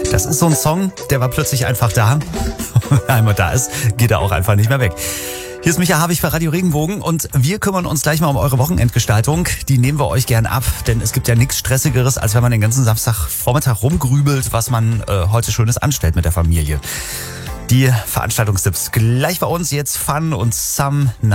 Das ist so ein Song, der war plötzlich einfach da. Wenn er einmal da ist, geht er auch einfach nicht mehr weg. Hier ist Micha Habich für Radio Regenbogen und wir kümmern uns gleich mal um eure Wochenendgestaltung. Die nehmen wir euch gern ab, denn es gibt ja nichts Stressigeres, als wenn man den ganzen Samstagvormittag rumgrübelt, was man heute Schönes anstellt mit der Familie. Die Veranstaltungstipps gleich bei uns, jetzt Fun und Some